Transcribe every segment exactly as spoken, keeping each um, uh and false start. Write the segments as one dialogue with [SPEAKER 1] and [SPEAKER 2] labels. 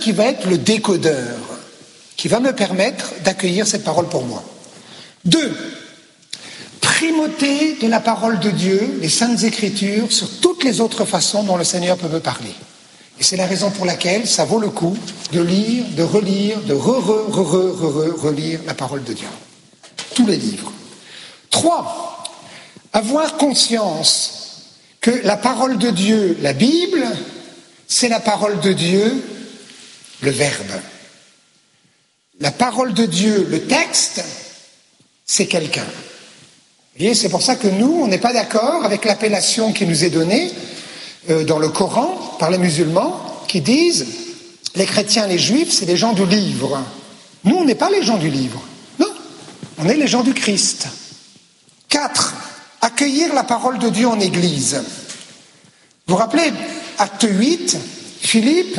[SPEAKER 1] qui va être le décodeur, qui va me permettre d'accueillir cette parole pour moi. Deux, primauté de la parole de Dieu, les Saintes Écritures, sur toutes les autres façons dont le Seigneur peut me parler. Et c'est la raison pour laquelle ça vaut le coup de lire, de relire, de re-re-re-re-re-relire la parole de Dieu. Tous les livres. Trois, avoir conscience que la parole de Dieu, la Bible, c'est la parole de Dieu, le Verbe. La parole de Dieu, le texte, c'est quelqu'un. Vous voyez, c'est pour ça que nous, on n'est pas d'accord avec l'appellation qui nous est donnée euh, dans le Coran par les musulmans, qui disent les chrétiens, les juifs, c'est les gens du livre. Nous, on n'est pas les gens du livre. Non, on est les gens du Christ. Quatre, accueillir la parole de Dieu en Église. Vous vous rappelez, acte huit, Philippe,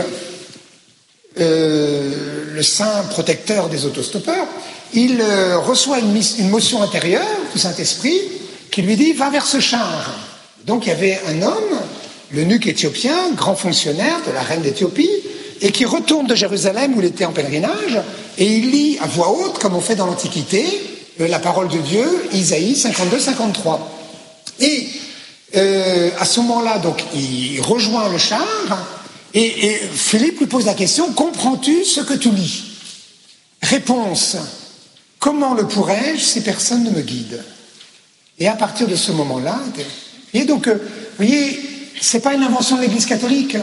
[SPEAKER 1] euh, le saint protecteur des autostoppeurs, il euh, reçoit une, une motion intérieure du Saint-Esprit qui lui dit « va vers ce char ». Donc il y avait un homme, l'eunuque éthiopien, grand fonctionnaire de la reine d'Éthiopie, et qui retourne de Jérusalem où il était en pèlerinage, et il lit à voix haute, comme on fait dans l'Antiquité, euh, la parole de Dieu, Isaïe cinquante-deux cinquante-trois. Et euh, à ce moment-là, donc, il rejoint le char, et, et Philippe lui pose la question « comprends-tu ce que tu lis ?» Réponse « comment le pourrais-je si personne ne me guide ?» Et à partir de ce moment-là, vous voyez, donc, euh, vous voyez, c'est pas une invention de l'Église catholique.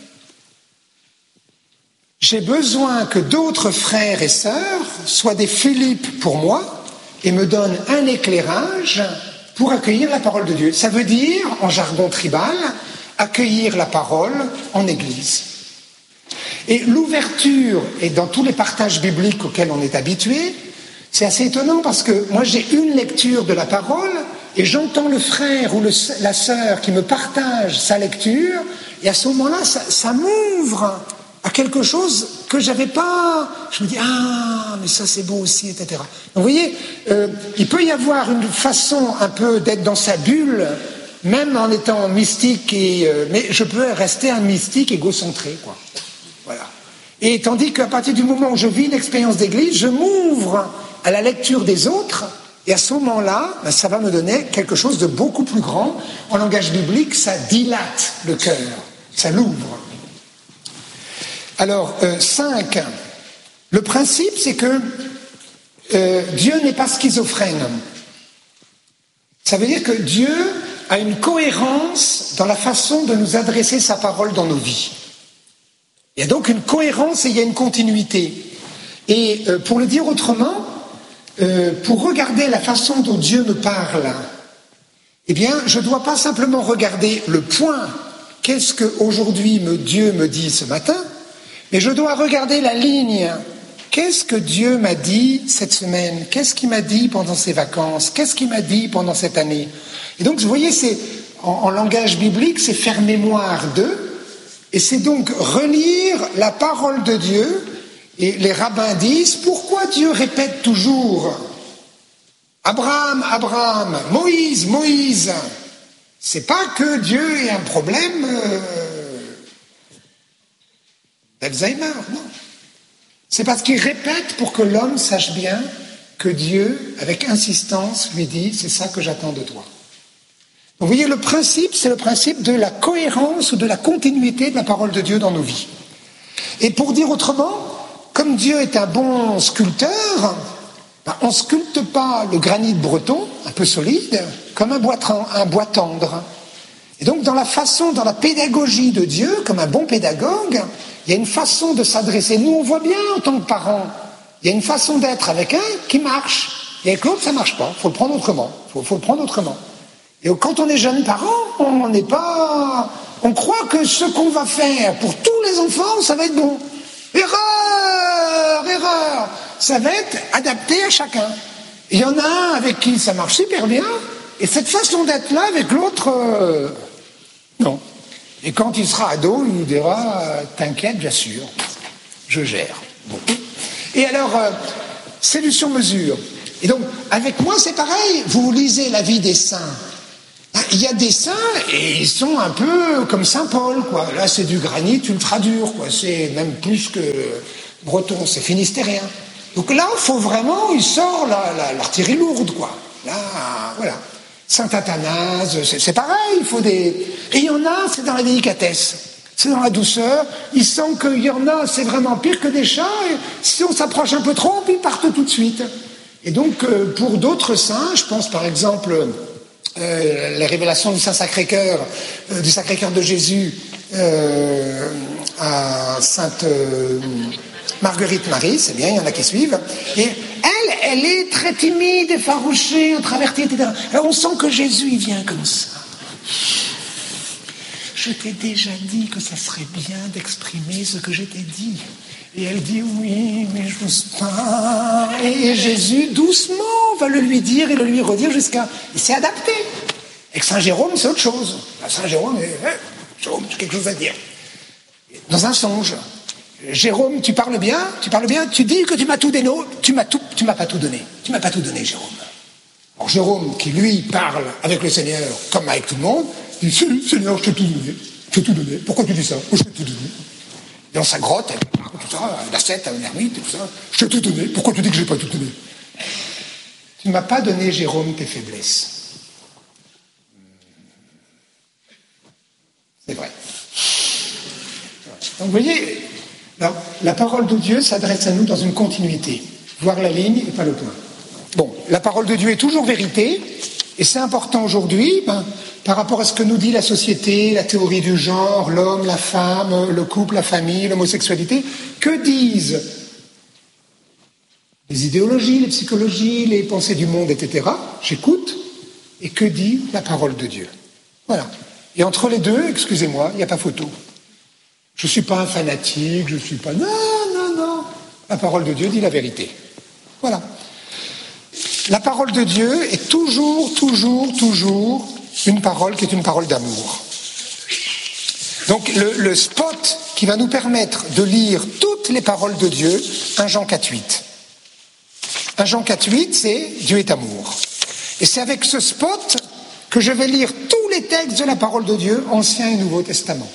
[SPEAKER 1] J'ai besoin que d'autres frères et sœurs soient des Philippe pour moi et me donnent un éclairage pour accueillir la parole de Dieu. Ça veut dire, en jargon tribal, accueillir la parole en Église. Et l'ouverture, et dans tous les partages bibliques auxquels on est habitué, c'est assez étonnant parce que moi j'ai une lecture de la parole et j'entends le frère ou le, la sœur qui me partage sa lecture, et à ce moment-là, ça, ça m'ouvre à quelque chose que j'avais pas. Je me dis, ah, mais ça c'est beau aussi, et cetera. Donc, vous voyez, euh, il peut y avoir une façon un peu d'être dans sa bulle, même en étant mystique, et, euh, mais je peux rester un mystique égocentré, quoi. Voilà. Et tandis qu'à partir du moment où je vis l'expérience d'église, je m'ouvre à la lecture des autres, et à ce moment-là, ben, ça va me donner quelque chose de beaucoup plus grand. En langage biblique, ça dilate le cœur, ça l'ouvre. Alors, euh, cinq, le principe, c'est que euh, Dieu n'est pas schizophrène. Ça veut dire que Dieu a une cohérence dans la façon de nous adresser sa parole dans nos vies. Il y a donc une cohérence et il y a une continuité. Et euh, pour le dire autrement, euh, pour regarder la façon dont Dieu me parle, eh bien, je ne dois pas simplement regarder le point, qu'est-ce qu'aujourd'hui me, Dieu me dit ce matin, mais je dois regarder la ligne. Qu'est-ce que Dieu m'a dit cette semaine? Qu'est-ce qu'il m'a dit pendant ses vacances? Qu'est-ce qu'il m'a dit pendant cette année? Et donc, vous voyez, c'est, en, en langage biblique, c'est faire mémoire d'eux, et c'est donc relire la parole de Dieu. Et les rabbins disent, pourquoi Dieu répète toujours Abraham, Abraham, Moïse, Moïse? C'est pas que Dieu ait un problème euh, d'Alzheimer, non. C'est parce qu'il répète pour que l'homme sache bien que Dieu, avec insistance, lui dit, c'est ça que j'attends de toi. Donc, vous voyez, le principe, c'est le principe de la cohérence ou de la continuité de la parole de Dieu dans nos vies. Et pour dire autrement, comme Dieu est un bon sculpteur, ben on ne sculpte pas le granit breton, un peu solide, comme un bois, un bois tendre. Et donc, dans la façon, dans la pédagogie de Dieu, comme un bon pédagogue, il y a une façon de s'adresser. Nous, on voit bien en tant que parents, il y a une façon d'être avec un qui marche, et avec l'autre, ça ne marche pas. Il faut le prendre autrement. Il faut, faut le prendre autrement. Et quand on est jeune parent, on n'est pas. On croit que ce qu'on va faire pour tous les enfants, ça va être bon. Erreur, erreur. Ça va être adapté à chacun. Il y en a un avec qui ça marche super bien, et cette façon d'être là avec l'autre, euh, non. Et quand il sera ado, il nous dira, euh, t'inquiète, j'assure, je gère. Bon. Et alors, euh, c'est du sur-mesure. Et donc, avec moi, c'est pareil. Vous lisez la vie des saints. il y a des saints, et ils sont un peu comme Saint Paul, quoi. Là, c'est du granit ultra dur, quoi. C'est même plus que breton, c'est finistérien. Donc là, il faut vraiment, il sort la, la, l'artillerie lourde, quoi. Là, voilà. Saint Athanase, c'est, c'est pareil, il faut des... Et il y en a, c'est dans la délicatesse, c'est dans la douceur. Il sent qu'il y en a, c'est vraiment pire que des chats, et si on s'approche un peu trop, ils partent tout de suite. Et donc, pour d'autres saints, je pense par exemple euh, les révélations du Saint-Sacré-Cœur, euh, du Sacré-Cœur de Jésus euh, à Sainte euh, Marguerite Marie, c'est bien, il y en a qui suivent. Et elle, elle est très timide, effarouchée, introvertie, et cetera. Alors on sent que Jésus, il vient comme ça. Je t'ai déjà dit que ça serait bien d'exprimer ce que je t'ai dit. Et elle dit oui, mais je n'ose pas. Et Jésus, doucement, va le lui dire et le lui redire jusqu'à... Il s'est adapté. Avec Saint Jérôme, c'est autre chose. Saint Jérôme, eh, Jérôme, tu as quelque chose à dire. Dans un songe, Jérôme, tu parles bien, tu parles bien, tu dis que tu m'as tout donné, tu m'as tout, tu m'as pas tout donné. Tu m'as pas tout donné, Jérôme. Alors Jérôme, qui lui parle avec le Seigneur, comme avec tout le monde, dit si, Seigneur, je t'ai tout donné. Je t'ai tout donné. Pourquoi tu dis ça? Je t'ai tout donné. Dans sa grotte, tout ça, la l'ascète, un ermite, tout ça. Je t'ai tout donné. Pourquoi tu dis que je n'ai pas tout donné? Tu ne m'as pas donné, Jérôme, tes faiblesses. C'est vrai. Donc vous voyez, alors, la parole de Dieu s'adresse à nous dans une continuité. Voir la ligne et pas le point. Bon, la parole de Dieu est toujours vérité, et c'est important aujourd'hui, ben, par rapport à ce que nous dit la société, la théorie du genre, l'homme, la femme, le couple, la famille, l'homosexualité. Que disent les idéologies, les psychologies, les pensées du monde, et cetera. J'écoute, et que dit la parole de Dieu? Voilà. Et entre les deux, excusez-moi, il n'y a pas photo. Je ne suis pas un fanatique, je ne suis pas... Non, non, non. La parole de Dieu dit la vérité. Voilà. La parole de Dieu est toujours, toujours, toujours une parole qui est une parole d'amour. Donc le, le spot qui va nous permettre de lire toutes les paroles de Dieu, un Jean quatre huit. un Jean quatre huit, c'est Dieu est amour. Et c'est avec ce spot que je vais lire tous les textes de la parole de Dieu, Ancien et Nouveau Testament.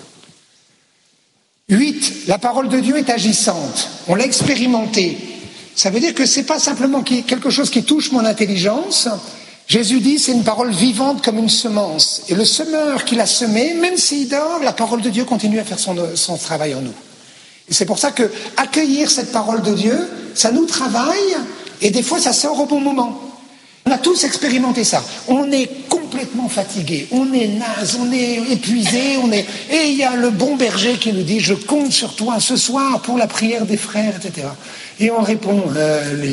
[SPEAKER 1] huit. La parole de Dieu est agissante. On l'a expérimenté. Ça veut dire que ce n'est pas simplement quelque chose qui touche mon intelligence. Jésus dit c'est une parole vivante comme une semence. Et le semeur qui l'a semé, même s'il dort, la parole de Dieu continue à faire son, son travail en nous. Et c'est pour ça que accueillir cette parole de Dieu, ça nous travaille et des fois ça sort au bon moment. On a tous expérimenté ça. On est complètement fatigué, on est naze, on est épuisé, on est... et il y a le bon berger qui nous dit « Je compte sur toi ce soir pour la prière des frères, et cetera » Et on répond « Alléluia ».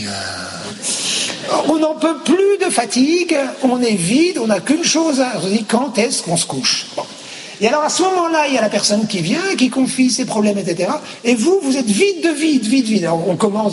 [SPEAKER 1] On n'en peut plus de fatigue, on est vide, on n'a qu'une chose à... On se dit « Quand est-ce qu'on se couche ?» Bon. Et alors à ce moment-là, il y a la personne qui vient, qui confie ses problèmes, et cetera. Et vous, vous êtes vide de vide, vide, vide. Alors on commence,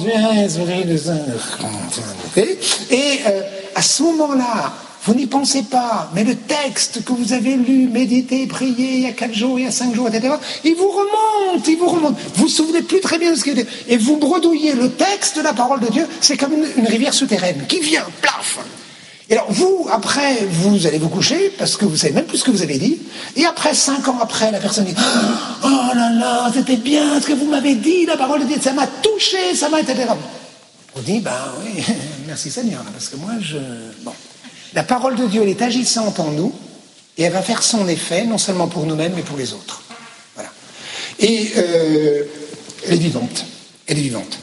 [SPEAKER 1] et euh, à ce moment-là, vous n'y pensez pas, mais le texte que vous avez lu, médité, prié il y a quatre jours, il y a cinq jours, et cetera, il vous remonte, il vous remonte. Vous vous souvenez plus très bien de ce qu'il était. Et vous bredouillez le texte de la parole de Dieu, c'est comme une, une rivière souterraine qui vient, plaf. Et alors vous, après, vous allez vous coucher parce que vous savez même plus ce que vous avez dit. Et après, cinq ans après, la personne dit « Oh là là, c'était bien ce que vous m'avez dit, la parole de Dieu, ça m'a touché, ça m'a... » et cetera. On dit « Ben oui, merci Seigneur, parce que moi, je... » Bon. La parole de Dieu, elle est agissante en nous et elle va faire son effet, non seulement pour nous-mêmes, mais pour les autres. Voilà. Et euh, elle est vivante. Elle est vivante.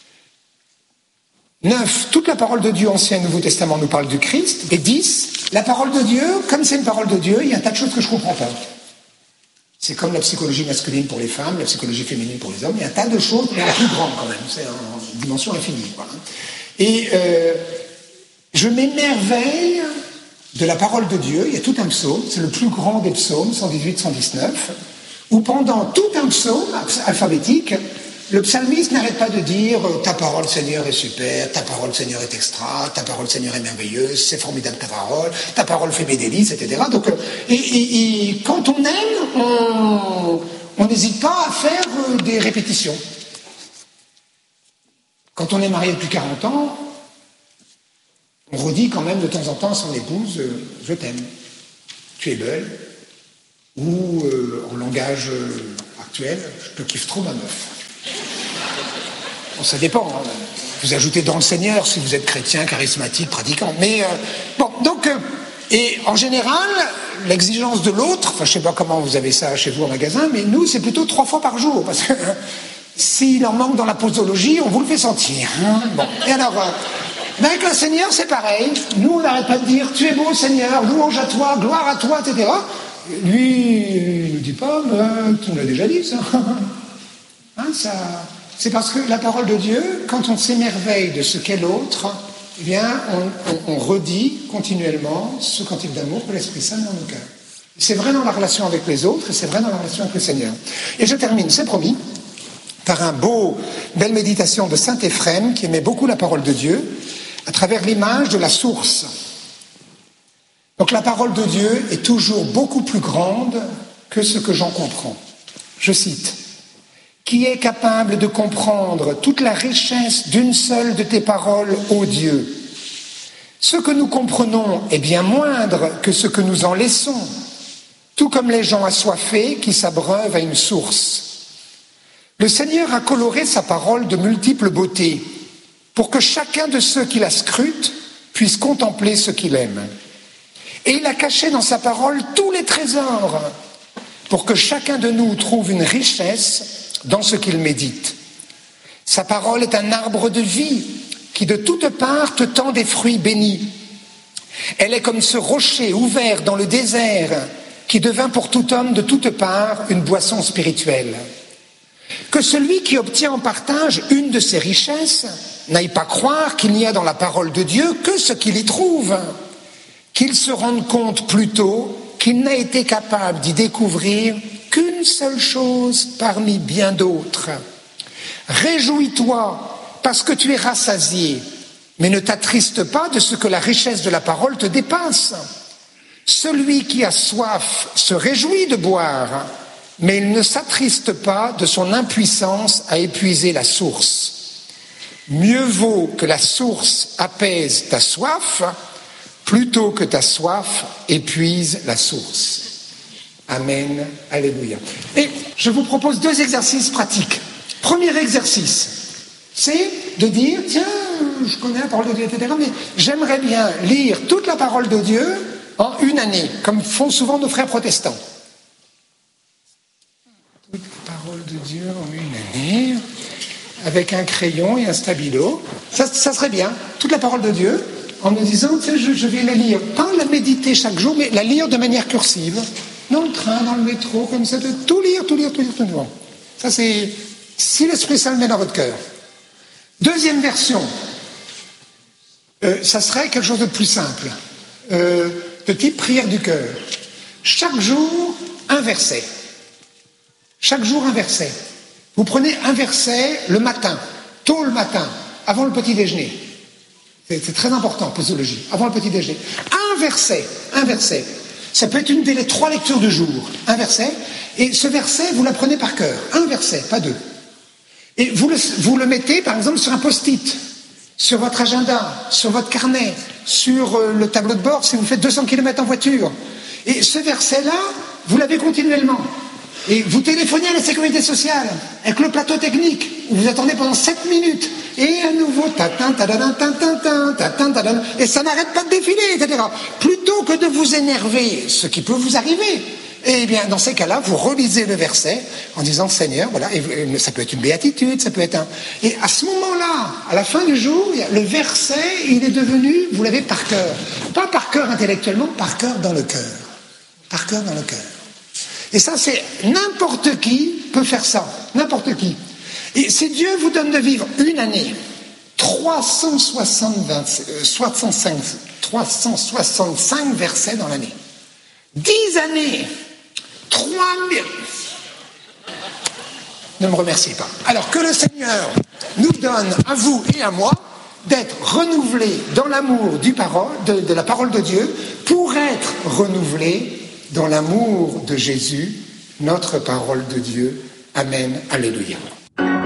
[SPEAKER 1] neuf. Toute la parole de Dieu, Ancien et Nouveau Testament, nous parle du Christ. Et dix. La parole de Dieu, comme c'est une parole de Dieu, il y a un tas de choses que je ne comprends pas. C'est comme la psychologie masculine pour les femmes, la psychologie féminine pour les hommes. Il y a un tas de choses, mais la plus grande quand même. C'est en dimension infinie. Voilà. Et euh, je m'émerveille de la parole de Dieu. Il y a tout un psaume, c'est le plus grand des psaumes, cent dix-huit cent dix-neuf, où pendant tout un psaume alphabétique, le psalmiste n'arrête pas de dire « Ta parole, Seigneur, est super, ta parole, Seigneur, est extra, ta parole, Seigneur, est merveilleuse, c'est formidable ta parole, ta parole fait mes délices, et cetera » Donc, et, et, et quand on aime, on n'hésite pas à faire des répétitions. Quand on est marié depuis quarante ans, On redit quand même de temps en temps à son épouse euh, « je t'aime, tu es belle » ou euh, en langage euh, actuel « je te kiffe trop ma meuf ». Bon, ça dépend, hein. Vous ajoutez dans le Seigneur si vous êtes chrétien, charismatique, pratiquant. Mais euh, bon, donc, euh, et en général, l'exigence de l'autre, enfin je sais pas comment vous avez ça chez vous au magasin, mais nous c'est plutôt trois fois par jour, parce que hein, s'il en manque dans la posologie, on vous le fait sentir. Hein. Bon, et alors... Euh, Mais avec le Seigneur, c'est pareil. Nous, on n'arrête pas de dire « Tu es beau, Seigneur, louange à toi, gloire à toi, et cetera » Lui, il ne nous dit pas « Mais tu nous l'as déjà dit, ça. » Hein, ça. C'est parce que la parole de Dieu, quand on s'émerveille de ce qu'est l'autre, eh bien, on, on, on redit continuellement ce cantique d'amour que l'Esprit Saint met dans nos cœurs. C'est vrai dans la relation avec les autres, et c'est vrai dans la relation avec le Seigneur. Et je termine, c'est promis, par un beau, belle méditation de saint Éphrem, qui aimait beaucoup la parole de Dieu, à travers l'image de la source. Donc la parole de Dieu est toujours beaucoup plus grande que ce que j'en comprends. Je cite, « Qui est capable de comprendre toute la richesse d'une seule de tes paroles, ô Dieu ? Ce que nous comprenons est bien moindre que ce que nous en laissons, tout comme les gens assoiffés qui s'abreuvent à une source. Le Seigneur a coloré sa parole de multiples beautés, pour que chacun de ceux qui la scrutent puisse contempler ce qu'il aime. Et il a caché dans sa parole tous les trésors, pour que chacun de nous trouve une richesse dans ce qu'il médite. Sa parole est un arbre de vie qui de toutes parts te tend des fruits bénis. Elle est comme ce rocher ouvert dans le désert qui devint pour tout homme de toutes parts une boisson spirituelle. Que celui qui obtient en partage une de ces richesses n'aille pas croire qu'il n'y a dans la parole de Dieu que ce qu'il y trouve, qu'il se rende compte plutôt qu'il n'a été capable d'y découvrir qu'une seule chose parmi bien d'autres. Réjouis-toi parce que tu es rassasié, mais ne t'attriste pas de ce que la richesse de la parole te dépasse. Celui qui a soif se réjouit de boire, mais il ne s'attriste pas de son impuissance à épuiser la source. Mieux vaut que la source apaise ta soif, plutôt que ta soif épuise la source. Amen, alléluia. Et je vous propose deux exercices pratiques. Premier exercice, c'est de dire, tiens, je connais la parole de Dieu, et cetera, mais j'aimerais bien lire toute la parole de Dieu en une année, comme font souvent nos frères protestants. Toute la parole de Dieu en une année, avec un crayon et un stabilo. Ça, ça serait bien, toute la parole de Dieu, en me disant, tiens, je, je vais la lire, pas la méditer chaque jour, mais la lire de manière cursive, dans le train, dans le métro, comme ça, de tout lire, tout lire, tout lire, tout lire. Ça, c'est si l'Esprit Saint le met dans votre cœur. Deuxième version, euh, ça serait quelque chose de plus simple, euh, de type prière du cœur. Chaque jour, un verset. Chaque jour, un verset. Vous prenez un verset le matin, tôt le matin, avant le petit déjeuner. C'est, c'est très important, posologie, avant le petit déjeuner. Un verset, un verset. Ça peut être une des trois lectures du jour, un verset. Et ce verset, vous l'apprenez par cœur. Un verset, pas deux. Et vous le, vous le mettez, par exemple, sur un post-it, sur votre agenda, sur votre carnet, sur euh, le tableau de bord si vous faites deux cents kilomètres en voiture. Et ce verset-là, vous l'avez continuellement. Et vous téléphonez à la sécurité sociale avec le plateau technique où vous attendez pendant sept minutes et à nouveau tatin, tadadin, tatin, tatin, tatin, et ça n'arrête pas de défiler, et cetera. Plutôt que de vous énerver, ce qui peut vous arriver, eh bien dans ces cas-là, vous relisez le verset en disant Seigneur, voilà, et ça peut être une béatitude, ça peut être un. Et à ce moment-là, à la fin du jour, le verset, il est devenu, vous l'avez par cœur, pas par cœur intellectuellement, par cœur dans le cœur, par cœur dans le cœur. Et ça, c'est n'importe qui peut faire ça, n'importe qui. Et si Dieu vous donne de vivre une année, trois cent soixante-cinq versets dans l'année, dix années, trois mille... Ne me remerciez pas. Alors que le Seigneur nous donne à vous et à moi d'être renouvelés dans l'amour du parole, de, de la parole de Dieu pour être renouvelés dans l'amour de Jésus, notre parole de Dieu. Amen, alléluia.